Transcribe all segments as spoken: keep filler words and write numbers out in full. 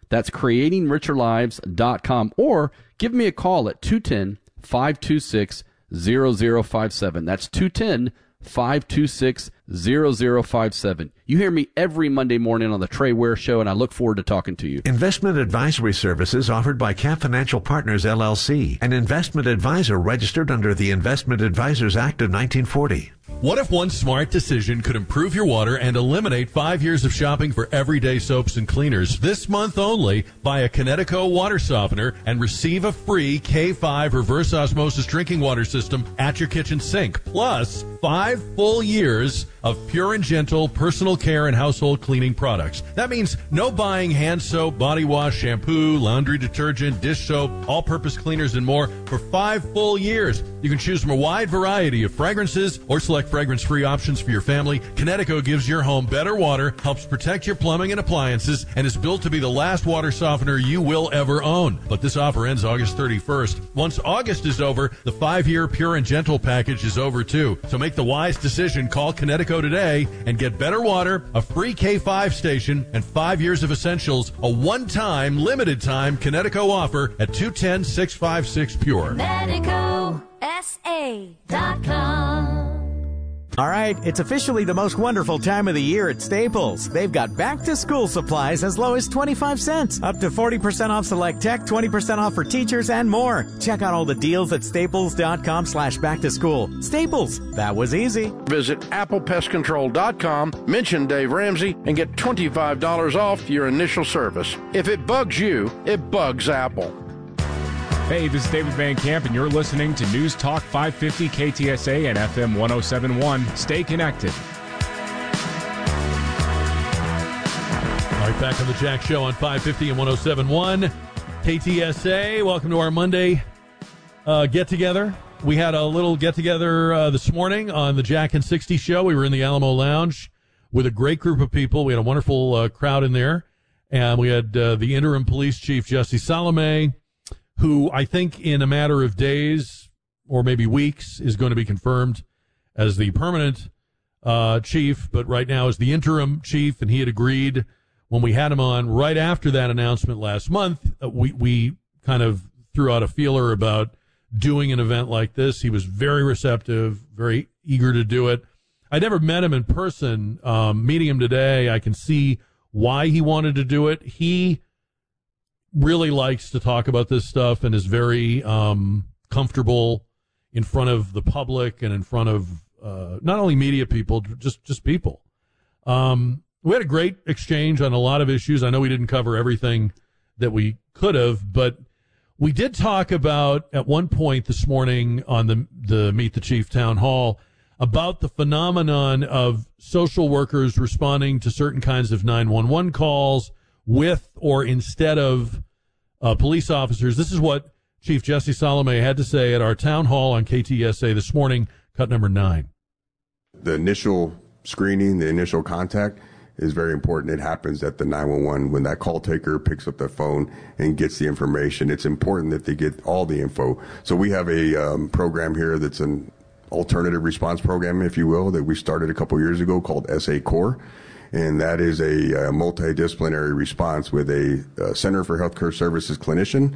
That's creating richer lives dot com, or give me a call at two one zero, five two six, zero zero five seven. That's two one zero, five two six, zero zero five seven. You hear me every Monday morning on the Trey Ware Show, and I look forward to talking to you. Investment advisory services offered by Cap Financial Partners, L L C, an investment advisor registered under the Investment Advisors Act of nineteen forty. What if one smart decision could improve your water and eliminate five years of shopping for everyday soaps and cleaners? This month only, buy a Kinetico water softener and receive a free K five reverse osmosis drinking water system at your kitchen sink. Plus, five full years of pure and gentle personal care and household cleaning products. That means no buying hand soap, body wash, shampoo, laundry detergent, dish soap, all-purpose cleaners, and more for five full years. You can choose from a wide variety of fragrances or select fragrance-free options for your family. Kinetico gives your home better water, helps protect your plumbing and appliances, and is built to be the last water softener you will ever own. But this offer ends August thirty-first. Once August is over, the five-year Pure and Gentle package is over too. So make the wise decision. Call Kinetico today and get better water, a free K five station, and five years of essentials. A one-time, limited-time Kinetico offer at two one zero, six five six, PURE. Kinetico S A dot com. All right, it's officially the most wonderful time of the year at Staples. They've got back-to-school supplies as low as twenty-five cents, up to forty percent off select tech, twenty percent off for teachers, and more. Check out all the deals at staples.com slash back-to-school. Staples, that was easy. Visit apple pest control dot com, mention Dave Ramsey, and get twenty-five dollars off your initial service. If it bugs you, it bugs Apple. Hey, this is David Van Camp, and you're listening to News Talk five fifty K T S A and F M one oh seven point one. Stay connected. All right, back on the Jack Show on five fifty and one oh seven point one. K T S A, welcome to our Monday uh, get-together. We had a little get-together uh, this morning on the Jack and sixty Show. We were in the Alamo Lounge with a great group of people. We had a wonderful uh, crowd in there. And we had uh, the interim police chief, Jesse Salome, who I think in a matter of days or maybe weeks is going to be confirmed as the permanent uh, chief, but right now is the interim chief, and he had agreed when we had him on right after that announcement last month. Uh, we, we kind of threw out a feeler about doing an event like this. He was very receptive, very eager to do it. I never met him in person. Um, meeting him today, I can see why he wanted to do it. He really likes to talk about this stuff and is very um, comfortable in front of the public and in front of uh, not only media people, just just people. Um, we had a great exchange on a lot of issues. I know we didn't cover everything that we could have, but we did talk about at one point this morning on the the Meet the Chief Town Hall about the phenomenon of social workers responding to certain kinds of nine one one calls with or instead of uh, police officers. This is what Chief Jesse Salome had to say at our town hall on K T S A this morning, cut number nine. The initial screening, the initial contact is very important. It happens at the nine one one when that call taker picks up the phone and gets the information. It's important that they get all the info. So we have a um, program here that's an alternative response program, if you will, that we started a couple years ago called S A Core. And that is a, a multidisciplinary response with a, a Center for Healthcare Services clinician,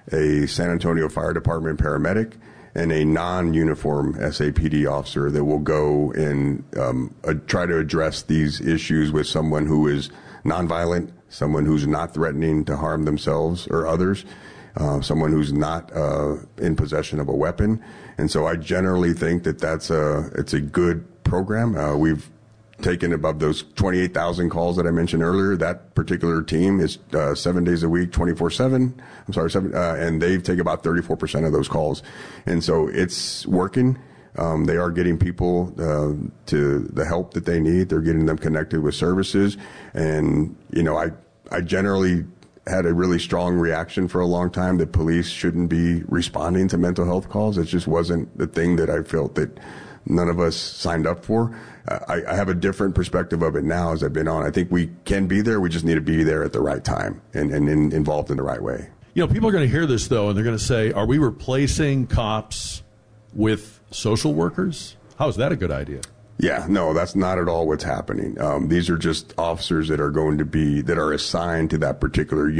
a San Antonio Fire Department paramedic, and a non-uniform S A P D officer that will go and um, uh, try to address these issues with someone who is nonviolent, someone who's not threatening to harm themselves or others, uh, someone who's not uh, in possession of a weapon. And so I generally think that that's a, it's a good program. Uh, we've taken above those twenty-eight thousand calls that I mentioned earlier. That particular team is uh, seven days a week, twenty-four seven. I'm sorry, seven, uh, and they take about thirty-four percent of those calls. And so it's working. Um, they are getting people uh, to the help that they need. They're getting them connected with services. And, you know, I, I generally had a really strong reaction for a long time that police shouldn't be responding to mental health calls. It just wasn't the thing that I felt that none of us signed up for. I, I have a different perspective of it now as I've been on. I think we can be there. We just need to be there at the right time and, and in, involved in the right way. You know, people are going to hear this, though, and they're going to say, are we replacing cops with social workers? How is that a good idea? Yeah, no, that's not at all what's happening. Um, these are just officers that are going to be, that are assigned to that particular unit.